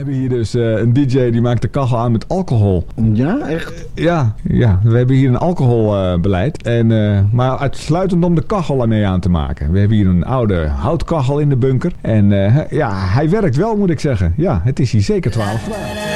hebben hier dus een DJ die maakt de kachel aan met alcohol. Ja, echt? Ja, we hebben hier een alcoholbeleid. Maar uitsluitend om de kachel ermee aan te maken. We hebben hier een oude houtkachel in de bunker. En hij werkt wel, moet ik zeggen. Ja, het is hier zeker 12 graden.